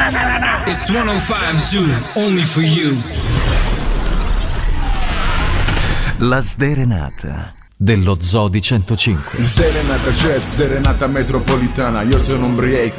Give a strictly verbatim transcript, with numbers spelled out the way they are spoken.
It's centocinque Zoo, only for you. La sderenata dello Zoo di centocinque. Sderenata c'è, sderenata metropolitana. Io sono un break,